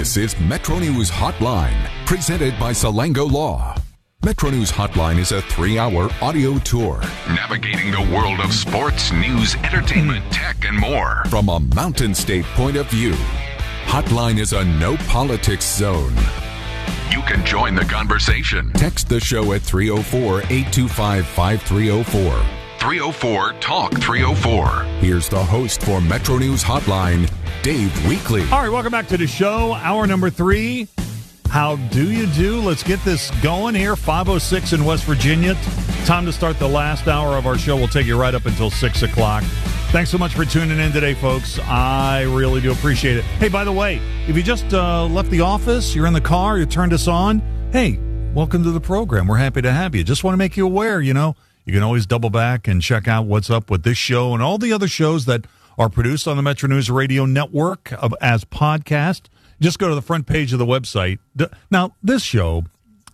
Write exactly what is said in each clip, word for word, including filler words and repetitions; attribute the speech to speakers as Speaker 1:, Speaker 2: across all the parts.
Speaker 1: This is Metro News Hotline, presented by Salango Law. Metro News Hotline is a three-hour audio tour, navigating the world of sports, news, entertainment, tech, and more from a Mountain State point of view. Hotline is a no-politics zone. You can join the conversation. Text the show at three oh four, eight two five, five three oh four. three oh four, talk three oh four. Here's the host for Metro News Hotline, Dave Weekley.
Speaker 2: All right, welcome back to the show. Hour number three. How do you do? Let's get this going here. five oh six in West Virginia. Time to start the last hour of our show. We'll take you right up until six o'clock. Thanks so much for tuning in today, folks. I really do appreciate it. Hey, by the way, if you just uh, left the office, you're in the car, you turned us on, hey, welcome to the program. We're happy to have you. Just want to make you aware, you know, you can always double back and check out what's up with this show and all the other shows that are produced on the Metro News Radio Network of, as podcast. Just go to the front page of the website. Now, this show,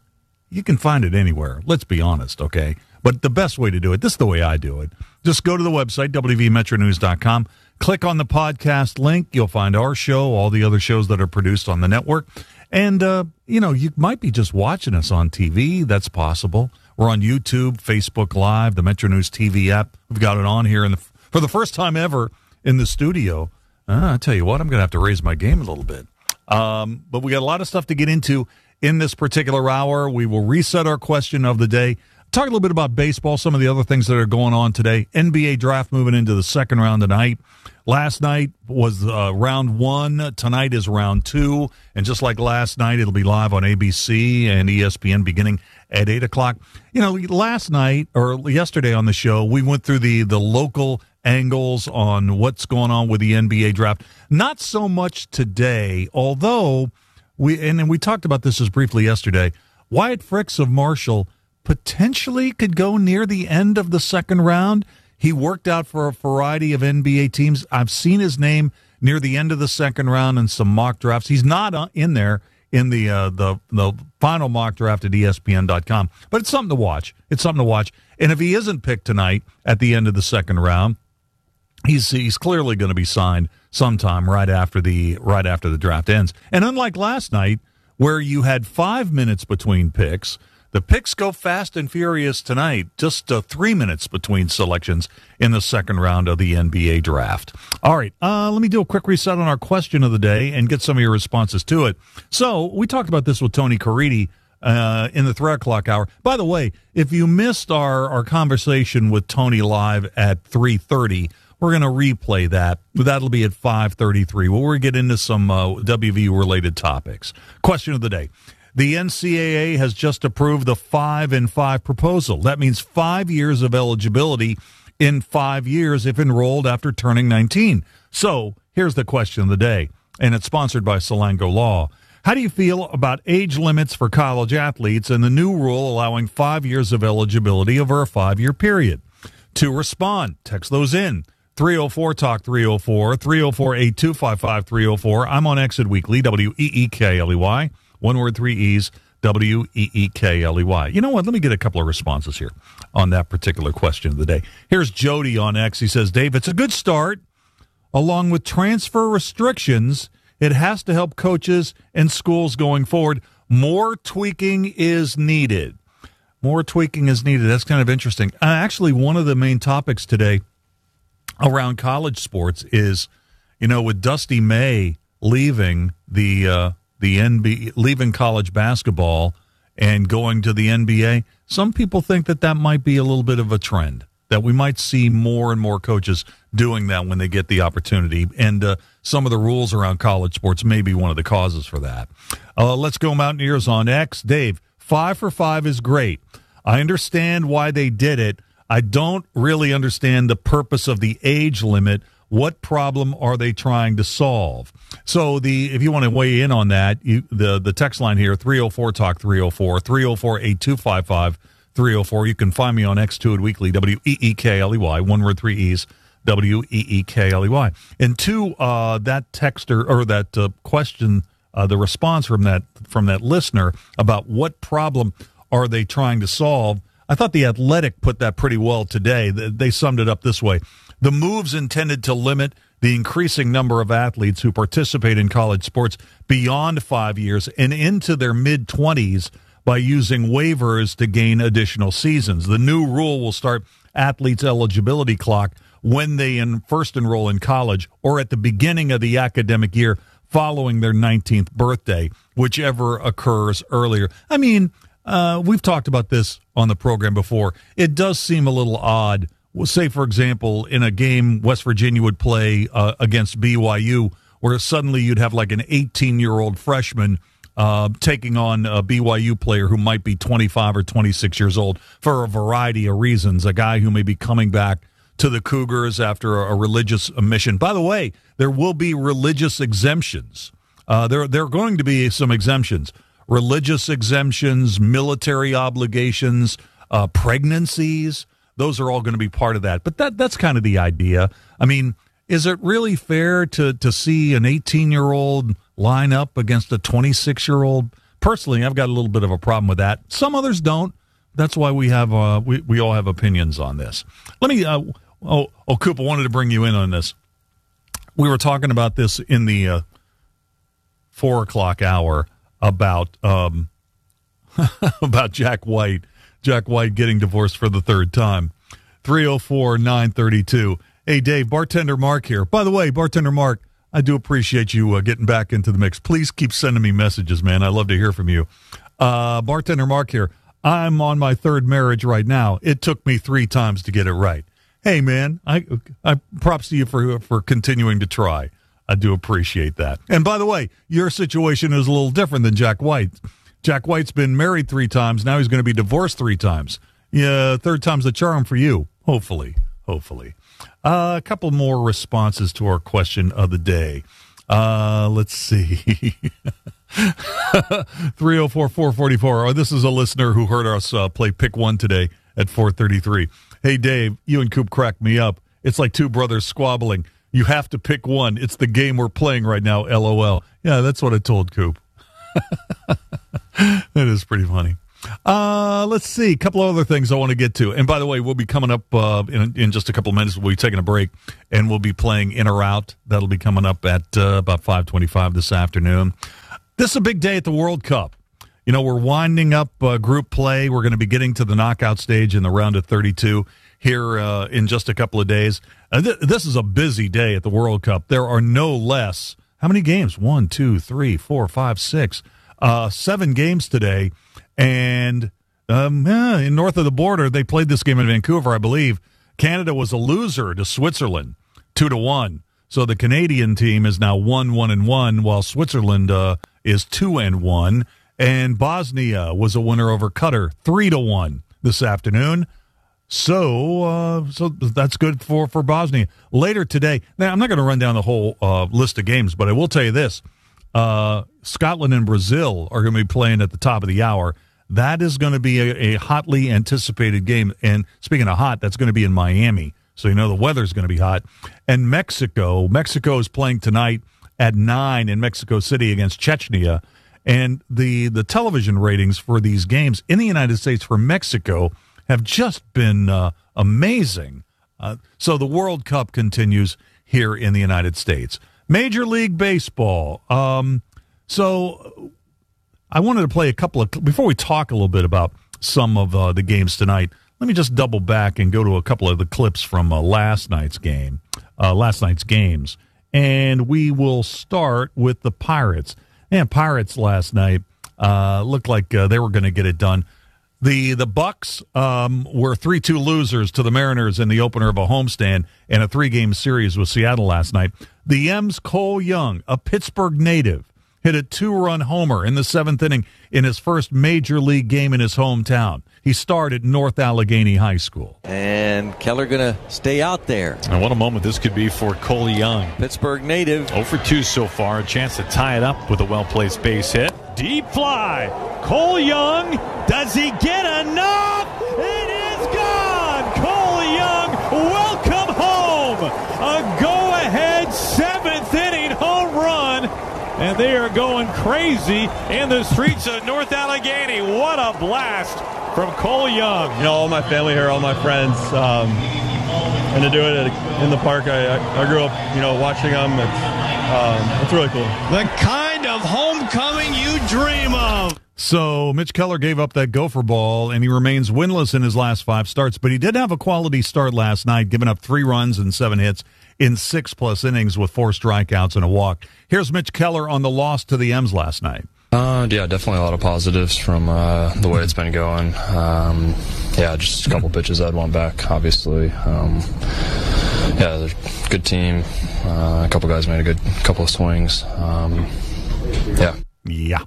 Speaker 2: you can find it anywhere. Let's be honest, okay? But the best way to do it, this is the way I do it. Just go to the website, w v metro news dot com. Click on the podcast link. You'll find our show, all the other shows that are produced on the network. And, uh, you know, you might be just watching us on T V. That's possible. We're on YouTube, Facebook Live, the Metro News T V app. We've got it on here in the, for the first time ever in the studio. Uh, I tell you what, I'm going to have to raise my game a little bit. Um, but we got a lot of stuff to get into in this particular hour. We will reset our question of the day. Talk a little bit about baseball, some of the other things that are going on today. N B A draft moving into the second round tonight. Last night was uh, round one. Tonight is round two. And just like last night, it'll be live on A B C and E S P N beginning at eight o'clock. You know, last night or yesterday on the show, we went through the, the local angles on what's going on with the N B A draft. Not so much today, although we, and, and we talked about this as briefly yesterday, Wyatt Fricks of Marshall potentially could go near the end of the second round. He worked out for a variety of N B A teams. I've seen his name near the end of the second round in some mock drafts. He's not in there in the uh, the the final mock draft at E S P N dot com, but it's something to watch. It's something to watch. And if he isn't picked tonight at the end of the second round, he's he's clearly going to be signed sometime right after the right after the draft ends. And unlike last night, where you had five minutes between picks, the picks go fast and furious tonight. Just uh, three minutes between selections in the second round of the N B A draft. All right, uh, let me do a quick reset on our question of the day and get some of your responses to it. So we talked about this with Tony Caridi uh, in the three o'clock hour. By the way, if you missed our, our conversation with Tony live at three thirty, we're going to replay that. That'll be at five thirty-three, where we get into some uh, W V U-related topics. Question of the day. The N C double A has just approved the five and five proposal. That means five years of eligibility in five years if enrolled after turning nineteen. So here's the question of the day, and it's sponsored by Salango Law. How do you feel about age limits for college athletes and the new rule allowing five years of eligibility over a five-year period? To respond, text those in. three oh four talk three oh four, three oh four, eight two five, five three oh four. I'm on Exit Weekly, W E E K L E Y. One word, three E's, W E E K L E Y. You know what? Let me get a couple of responses here on that particular question of the day. Here's Jody on X. He says, Dave, it's a good start. Along with transfer restrictions, it has to help coaches and schools going forward. More tweaking is needed. More tweaking is needed. That's kind of interesting. Uh, actually, one of the main topics today around college sports is, you know, with Dusty May leaving the uh, the N B A, leaving college basketball and going to the N B A, some people think that that might be a little bit of a trend, that we might see more and more coaches doing that when they get the opportunity. And uh, some of the rules around college sports may be one of the causes for that. Uh, let's go Mountaineers on X. Dave, five for five is great. I understand why they did it. I don't really understand the purpose of the age limit. What problem are they trying to solve? So the if you want to weigh in on that, you, the, the text line here, three oh four talk three oh four, three oh four, eight two five five, three oh four. You can find me on X two at Weekly, W E E K L E Y, one word, three E's, W E E K L E Y. And two, uh, that texter, or that uh, question, uh, the response from that from that listener about what problem are they trying to solve, I thought The Athletic put that pretty well today. They summed it up this way. The moves intended to limit the increasing number of athletes who participate in college sports beyond five years and into their mid-twenties by using waivers to gain additional seasons. The new rule will start athletes' eligibility clock when they in first enroll in college or at the beginning of the academic year following their nineteenth birthday, whichever occurs earlier. I mean, uh, we've talked about this on the program before. It does seem a little odd. Say, for example, in a game West Virginia would play uh, against B Y U, where suddenly you'd have like an eighteen-year-old freshman uh, taking on a B Y U player who might be twenty-five or twenty-six years old for a variety of reasons, a guy who may be coming back to the Cougars after a, a religious mission. By the way, there will be religious exemptions. Uh, there, there are going to be some exemptions. Religious exemptions, military obligations, uh, pregnancies. Those are all going to be part of that. But that that's kind of the idea. I mean, is it really fair to, to see an eighteen-year-old line up against a twenty-six-year-old? Personally, I've got a little bit of a problem with that. Some others don't. That's why we have uh, we, we all have opinions on this. Let me, uh, oh, oh, Coop, I wanted to bring you in on this. We were talking about this in the uh, four o'clock hour about um, about Jack White. Jack White getting divorced for the third time. three oh four, nine thirty-two. Hey, Dave, Bartender Mark here. By the way, Bartender Mark, I do appreciate you uh, getting back into the mix. Please keep sending me messages, man. I love to hear from you. Uh, Bartender Mark here. I'm on my third marriage right now. It took me three times to get it right. Hey, man, I, I props to you for for continuing to try. I do appreciate that. And by the way, your situation is a little different than Jack White. Jack White's been married three times. Now he's going to be divorced three times. Yeah, third time's the charm for you. Hopefully, hopefully. Uh, a couple more responses to our question of the day. Uh, let's see. three oh four, four forty-four. Oh, this is a listener who heard us uh, play Pick One today at four thirty-three. Hey, Dave, you and Coop cracked me up. It's like two brothers squabbling. You have to pick one. It's the game we're playing right now, LOL. Yeah, that's what I told Coop. That is pretty funny. Uh, let's see. A couple of other things I want to get to. And by the way, we'll be coming up uh, in, in just a couple of minutes. We'll be taking a break, and we'll be playing In or Out. That'll be coming up at uh, about five twenty-five this afternoon. This is a big day at the World Cup. You know, we're winding up uh, group play. We're going to be getting to the knockout stage in the round of thirty-two here uh, in just a couple of days. Uh, th- this is a busy day at the World Cup. There are no less. How many games? One, two, three, four, five, six. Uh, seven games today. And um, yeah, in north of the border, they played this game in Vancouver, I believe. Canada was a loser to Switzerland, two to one. So the Canadian team is now one, one, and one, while Switzerland uh, is two and one. And Bosnia was a winner over Qatar, three to one this afternoon. So, uh, so that's good for, for Bosnia. Later today, now I'm not going to run down the whole uh, list of games, but I will tell you this: uh, Scotland and Brazil are going to be playing at the top of the hour. That is going to be a, a hotly anticipated game. And speaking of hot, that's going to be in Miami. So you know the weather's going to be hot. And Mexico, Mexico is playing tonight at nine in Mexico City against Chechnya. And the, the television ratings for these games in the United States for Mexico have just been uh, amazing. Uh, so the World Cup continues here in the United States. Major League Baseball. Um, so I wanted to play a couple of, before we talk a little bit about some of uh, the games tonight, let me just double back and go to a couple of the clips from uh, last night's game, uh, last night's games. And we will start with the Pirates. And Pirates last night uh, looked like uh, they were going to get it done. The the Bucks um, were three two losers to the Mariners in the opener of a homestand and a three-game series with Seattle last night. The M's Cole Young, a Pittsburgh native, hit a two-run homer in the seventh inning in his first major league game in his hometown. He started North Allegheny High School.
Speaker 3: And Keller going to stay out there.
Speaker 4: And what a moment this could be for Cole Young.
Speaker 3: Pittsburgh native.
Speaker 4: oh for two so far. A chance to tie it up with a well-placed base hit. Deep fly. Cole Young. Does he get enough? It is gone. Cole Young, welcome home. A go-ahead seventh inning home run. And they are going crazy in the streets of North Allegheny. What a blast from Cole Young.
Speaker 5: You know, all my family here, all my friends, um, and to do it at, in the park. I, I grew up, you know, watching them. It's, um, it's really cool.
Speaker 4: The kind of homecoming you dream of.
Speaker 2: So Mitch Keller gave up that gopher ball, and he remains winless in his last five starts, but he did have a quality start last night, giving up three runs and seven hits in six-plus innings with four strikeouts and a walk. Here's Mitch Keller on the loss to the M's last night.
Speaker 6: Uh, yeah, definitely a lot of positives from uh, the way it's been going. Um, yeah, just a couple pitches I'd want back, obviously. Um, yeah, they're a good team. Uh, a couple guys made a good couple of swings. Um, yeah.
Speaker 2: Yeah.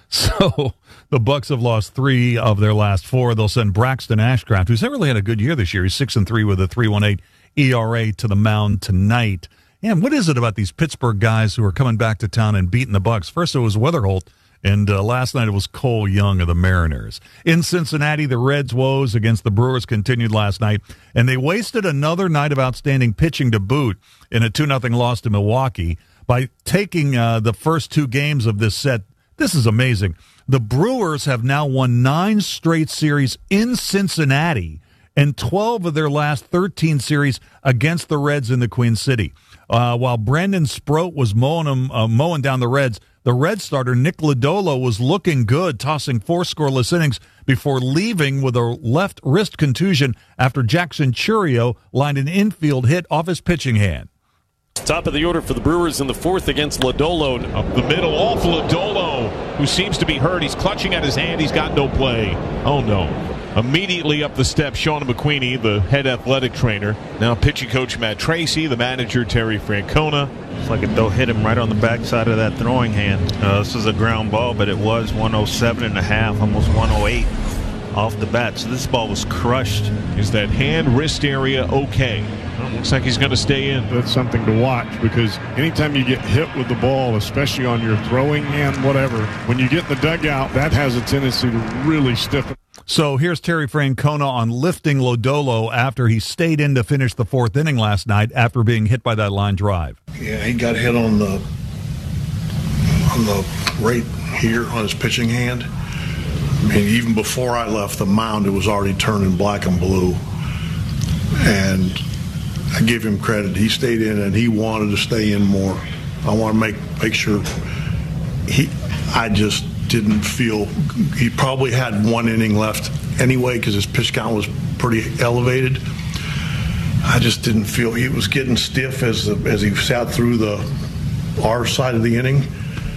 Speaker 2: So the Bucks have lost three of their last four. They'll send Braxton Ashcraft, who's never really had a good year this year. He's six and three with a three point one eight E R A to the mound tonight. And what is it about these Pittsburgh guys who are coming back to town and beating the Bucks? First it was Weatherholt, and uh, last night it was Cole Young of the Mariners. In Cincinnati, the Reds' woes against the Brewers continued last night, and they wasted another night of outstanding pitching to boot in a two nothing loss to Milwaukee by taking uh, the first two games of this set. This is amazing. The Brewers have now won nine straight series in Cincinnati and twelve of their last thirteen series against the Reds in the Queen City. Uh, while Brandon Sproat was mowing, them, uh, mowing down the Reds, the Red starter Nick Lodolo was looking good, tossing four scoreless innings before leaving with a left wrist contusion after Jackson Chourio lined an infield hit off his pitching hand.
Speaker 7: Top of the order for the Brewers in the fourth against Lodolo.
Speaker 4: Up the middle, off Lodolo, who seems to be hurt. He's clutching at his hand. He's got no play. Oh, no. Immediately up the steps, Sean McQueenie, the head athletic trainer. Now pitching coach Matt Tracy, the manager Terry Francona.
Speaker 5: It's like a they'll hit him right on the backside of that throwing hand. Uh, this is a ground ball, but it was one oh seven and a half, almost one oh eight off the bat. So this ball was crushed.
Speaker 4: Is that hand wrist area okay? Well, looks like he's going to stay in.
Speaker 8: That's something to watch, because anytime you get hit with the ball, especially on your throwing hand, whatever, when you get in the dugout, that has a tendency to really stiffen.
Speaker 2: So here's Terry Francona on lifting Lodolo after he stayed in to finish the fourth inning last night after being hit by that line drive.
Speaker 9: Yeah, he got hit on the on the right here on his pitching hand. I mean, even before I left the mound, it was already turning black and blue. And I give him credit. He stayed in, and he wanted to stay in more. I want to make make sure he. I just didn't feel he probably had one inning left anyway because his pitch count was pretty elevated. I just didn't feel he was getting stiff as the, as he sat through the our side of the inning.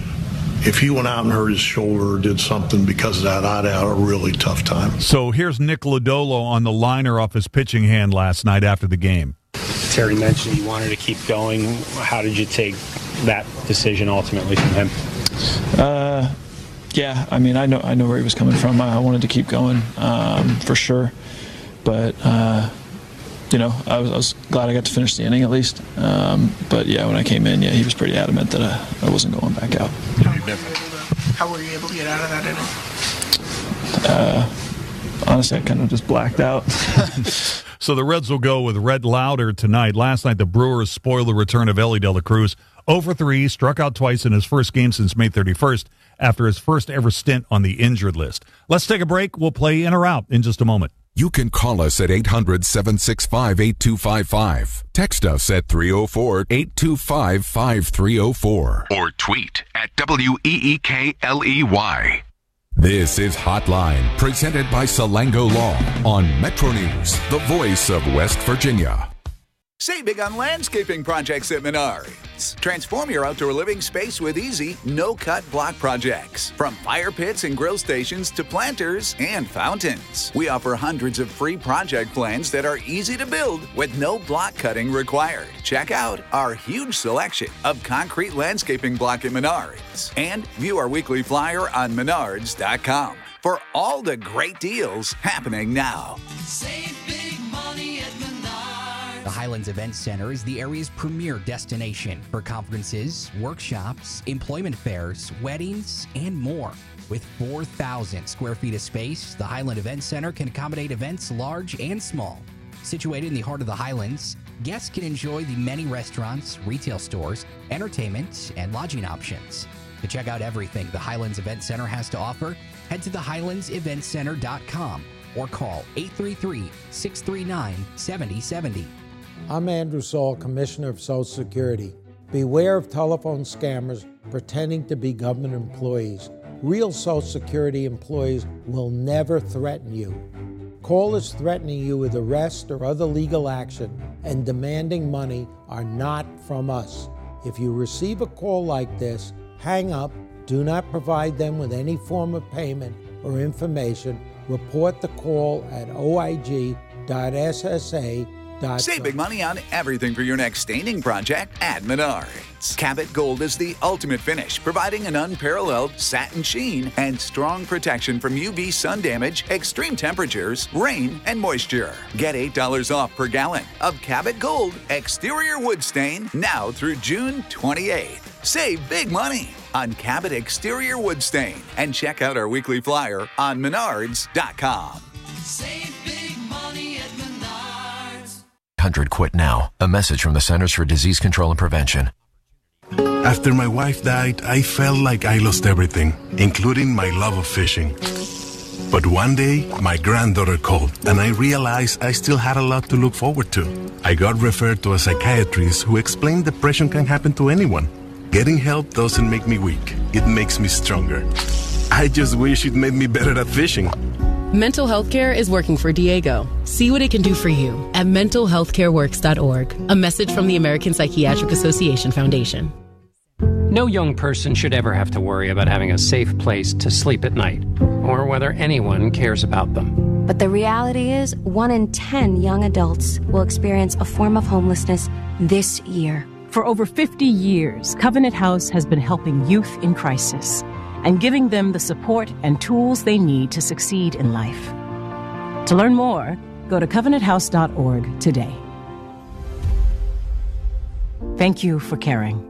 Speaker 9: If he went out and hurt his shoulder or did something because of that, I'd have a really tough time.
Speaker 2: So here's Nick Lodolo on the liner off his pitching hand last night after the game.
Speaker 10: Terry mentioned you wanted to keep going. How did you take that decision ultimately from him?
Speaker 11: Uh, yeah, I mean, I know I know where he was coming from. I wanted to keep going um, for sure, but uh, you know, I was, I was glad I got to finish the inning at least. Um, but yeah, when I came in, yeah, he was pretty adamant that I, I wasn't going back out.
Speaker 12: How were you able to get out of that inning?
Speaker 11: Uh, honestly, I kind of just blacked out.
Speaker 2: So the Reds will go with Red Lauder tonight. Last night, the Brewers spoiled the return of Elly De La Cruz. oh for three, struck out twice in his first game since May thirty-first after his first ever stint on the injured list. Let's take a break. We'll play in or out in just a moment.
Speaker 1: You can call us at eight hundred, seven six five, eight two five five. Text us at three oh four, eight two five, five three oh four. Or tweet at W E E K L E Y. This is Hotline, presented by Salango Law on Metro News, the voice of West Virginia.
Speaker 13: Save big on landscaping projects at Menards. Transform your outdoor living space with easy, no-cut block projects. From fire pits and grill stations to planters and fountains. We offer hundreds of free project plans that are easy to build with no block cutting required. Check out our huge selection of concrete landscaping block at Menards. And view our weekly flyer on menards dot com for all the great deals happening now.
Speaker 14: Save big money at Menards. The Highlands Event Center is the area's premier destination for conferences, workshops, employment fairs, weddings, and more. With four thousand square feet of space, the Highland Event Center can accommodate events large and small. Situated in the heart of the Highlands, guests can enjoy the many restaurants, retail stores, entertainment, and lodging options. To check out everything the Highlands Event Center has to offer, head to the highlands event center dot com or call eight three three, six three nine, seven zero seven zero.
Speaker 15: I'm Andrew Saul, Commissioner of Social Security. Beware of telephone scammers pretending to be government employees. Real Social Security employees will never threaten you. Callers threatening you with arrest or other legal action and demanding money are not from us. If you receive a call like this, hang up, do not provide them with any form of payment or information. Report the call at O I G dot S S A dot com.
Speaker 13: Save big money on everything for your next staining project at Menards. Cabot Gold is the ultimate finish, providing an unparalleled satin sheen and strong protection from U V sun damage, extreme temperatures, rain, and moisture. Get eight dollars off per gallon of Cabot Gold exterior wood stain now through June twenty-eighth. Save big money on Cabot exterior wood stain and check out our weekly flyer on menards dot com.
Speaker 16: Save big money at Menards.
Speaker 17: one hundred Quit Now. A message from the Centers for Disease Control and Prevention.
Speaker 18: After my wife died, I felt like I lost everything, including my love of fishing. But one day, my granddaughter called, and I realized I still had a lot to look forward to. I got referred to a psychiatrist who explained depression can happen to anyone. Getting help doesn't make me weak. It makes me stronger. I just wish it made me better at fishing.
Speaker 19: Mental health care is working for Diego. See what it can do for you at mental health care works dot org. A message from the American Psychiatric Association Foundation.
Speaker 20: No young person should ever have to worry about having a safe place to sleep at night, or whether anyone cares about them.
Speaker 21: But the reality is, one in ten young adults will experience a form of homelessness this year.
Speaker 22: For over fifty years, Covenant House has been helping youth in crisis and giving them the support and tools they need to succeed in life. To learn more, go to covenant house dot org today. Thank you for caring.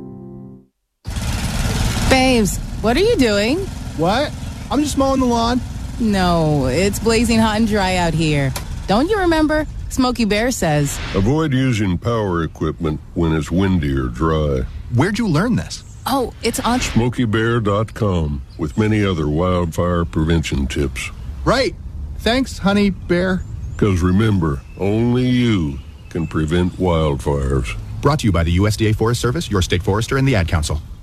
Speaker 23: Babes, what are you doing?
Speaker 24: What? I'm just mowing the lawn.
Speaker 23: No, it's blazing hot and dry out here. Don't you remember? Smokey Bear says,
Speaker 25: avoid using power equipment when it's windy or dry.
Speaker 24: Where'd you learn this?
Speaker 23: Oh, it's on
Speaker 25: smokey bear dot com with many other wildfire prevention tips.
Speaker 24: Right. Thanks, Honey Bear.
Speaker 25: Because remember, only you can prevent wildfires.
Speaker 24: Brought to you by the U S D A Forest Service, your state forester, and the Ad Council.